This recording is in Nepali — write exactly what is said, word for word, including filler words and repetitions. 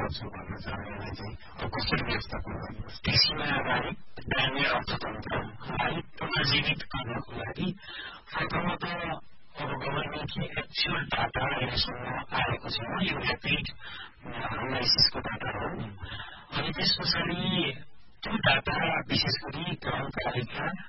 गर्छु भन्न चाहनेलाई चाहिँ अब कसरी व्यवस्थापन गर्नुहोस् कृषिमा आधारित ग्रामीण अर्थतन्त्रलाई पुनर्जीवित गर्नको लागि प्रथमत अब गभर्मेन्टले एक्चुअल डाटा अहिलेसम्म आएको छैन यो ऱ्यापिड एनालाइसिसको डाटा हो अनि त्यस पछाडि त्यो डाटा विशेष गरी गाउँपालिका